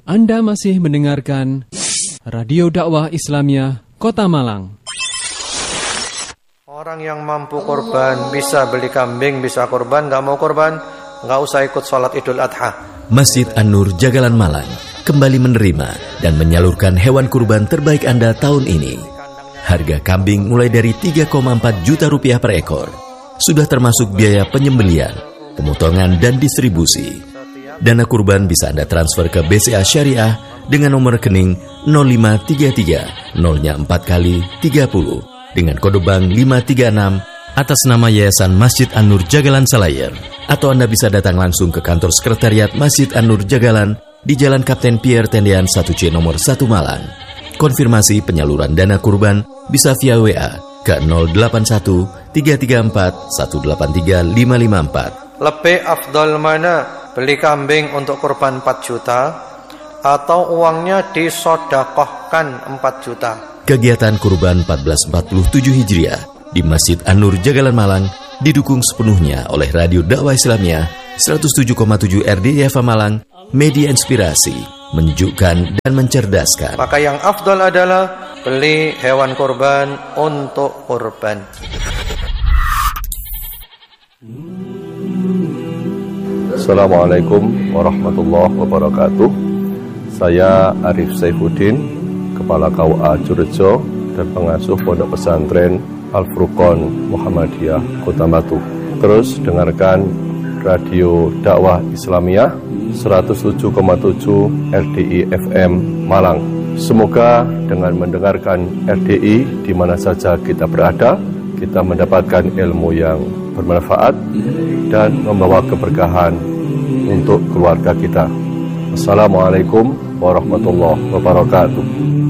Anda masih mendengarkan Radio Dakwah Islamiyah Kota Malang. Orang yang mampu korban, bisa beli kambing, bisa korban. Gak mau korban, gak usah ikut sholat Idul Adha. Masjid An-Nur Jagalan Malang kembali menerima dan menyalurkan hewan kurban terbaik Anda tahun ini. Harga kambing mulai dari 3,4 juta rupiah per ekor. Sudah termasuk biaya penyembelian, pemotongan dan distribusi. Dana kurban bisa Anda transfer ke BCA Syariah dengan nomor rekening 0533 0-nya 4 kali 30 dengan kode bank 536 atas nama Yayasan Masjid An-Nur Jagalan Selayar. Atau Anda bisa datang langsung ke kantor sekretariat Masjid An-Nur Jagalan di Jalan Kapten Pierre Tendean 1C nomor 1 Malang. Konfirmasi penyaluran dana kurban bisa via WA ke 081 334 183 554. Lebih afdal mana? Beli kambing untuk kurban 4 juta atau uangnya disodakohkan 4 juta. Kegiatan kurban 1447 Hijriah di Masjid An-Nur Jagalan Malang didukung sepenuhnya oleh Radio Dakwah Islamiyah 107,7 RDIFA Malang, media inspirasi, menyejukkan dan mencerdaskan. Maka yang afdal adalah beli hewan kurban untuk kurban. Assalamualaikum warahmatullahi wabarakatuh. Saya Arif Saifuddin, Kepala KUA Jurejo dan pengasuh Pondok Pesantren Al-Furqon Muhammadiyah Kota Batu. Terus dengarkan Radio Dakwah Islamiyah 107,7 RDI FM Malang. Semoga dengan mendengarkan RDI di mana saja kita berada, kita mendapatkan ilmu yang bermanfaat dan membawa keberkahan untuk keluarga kita. Assalamualaikum warahmatullahi wabarakatuh.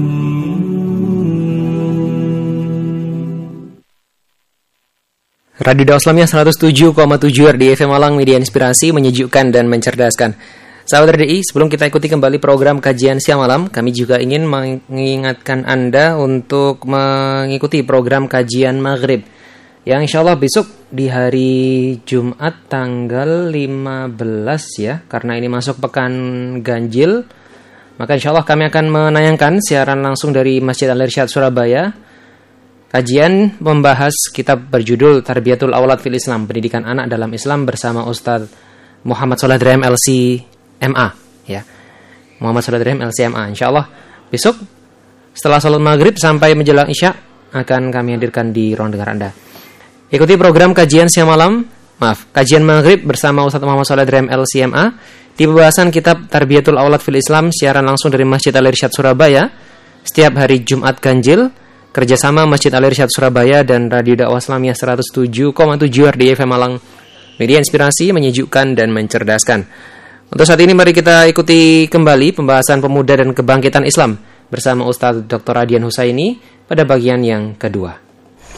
Radio Dakwah Islamiyah 107,7 RDI FM Malang, media inspirasi, menyejukkan dan mencerdaskan. Sahabat RDI, sebelum kita ikuti kembali program kajian siang malam, kami juga ingin mengingatkan Anda untuk mengikuti program kajian maghrib yang insya Allah besok di hari Jumat tanggal 15 ya, karena ini masuk pekan ganjil, maka insya Allah kami akan menayangkan siaran langsung dari Masjid Al-Irsyad Surabaya. Kajian membahas kitab berjudul Tarbiyatul Aulad fil Islam, Pendidikan Anak dalam Islam bersama Ustadz Muhammad Shalih Drehem LC-MA ya. Muhammad Shalih Drehem LC-MA. Insya Allah besok setelah salat maghrib sampai menjelang isya akan kami hadirkan di ruang dengar Anda. Ikuti program kajian siang malam, kajian maghrib bersama Ustadz Muhammad Shalih Drehem LC-MA di pembahasan kitab Tarbiyatul Aulad fil Islam, siaran langsung dari Masjid Al-Irsyad Surabaya setiap hari Jumat ganjil, kerjasama Masjid Al-Irsyad Surabaya dan Radio Dakwah Islamiyah 107,7 RDI FM Malang, media inspirasi, menyejukkan dan mencerdaskan. Untuk saat ini mari kita ikuti kembali pembahasan pemuda dan kebangkitan Islam bersama Ustadz Dr. Adian Husaini pada bagian yang kedua.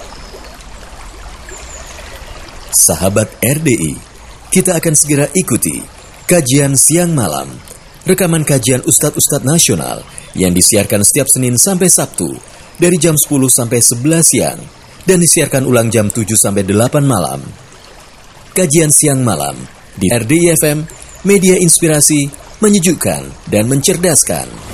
Sahabat RDI, kita akan segera ikuti kajian siang malam, rekaman kajian Ustadz-Ustadz Nasional yang disiarkan setiap Senin sampai Sabtu dari jam 10 sampai 11 siang dan disiarkan ulang jam 7 sampai 8 malam. Kajian siang malam di RDI FM, media inspirasi, menyejukkan dan mencerdaskan.